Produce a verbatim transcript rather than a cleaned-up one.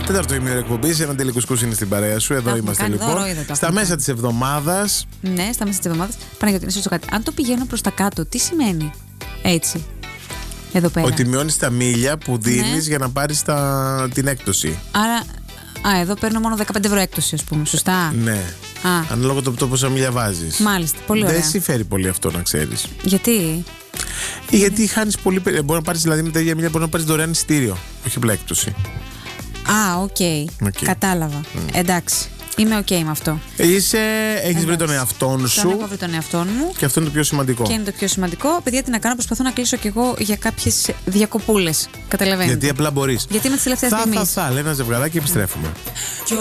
Τέταρτο ημίωρο εκπομπής, ένα τελικουσκούς είναι στην παρέα σου. Εδώ Τα είμαστε κάνει λοιπόν. δώρο, είδα, το Στα έχουμε μέσα κάνει. της εβδομάδας. Ναι, στα μέσα της εβδομάδας. Παναγιώτη, να σου ρωτήσω κάτι. Αν το πηγαίνω προς τα κάτω, τι σημαίνει έτσι, εδώ πέρα? Ότι μειώνεις τα μίλια που δίνεις Ναι. για να πάρεις τα... την έκπτωση. Άρα, α, εδώ παίρνω μόνο δεκαπέντε ευρώ έκπτωση, ας πούμε. Σωστά. Ναι. Α, Ανάλογα το, το πόσα μίλια βάζεις. μάλιστα. Πολύ ωραία. Δεν συμφέρει πολύ αυτό να ξέρεις. Γιατί? Γιατί χάνεις πολύ. περι- Μπορεί να πάρεις δηλαδή με τα ίδια μίλια, μπορεί να πάρεις δωρεάν εισιτήριο. Όχι απλά έκπτωση. Α, οκ. Οκ. Κατάλαβα. Εντάξει. Είμαι οκ με αυτό. Είσαι, έχεις βρει τον Εντάξει. εαυτόν Τον σου. έχω βρει τον εαυτό μου. Και αυτό είναι το πιο σημαντικό. Και είναι το πιο σημαντικό. Παιδιά, τι να κάνω, προσπαθώ να κλείσω κι εγώ για κάποιες διακοπούλες. Καταλαβαίνετε. Γιατί απλά μπορείς. Γιατί είμαι τη τελευταία Θα, στιγμή. θα, θα, λέει ένα ζευγαράκι και επιστρέφουμε.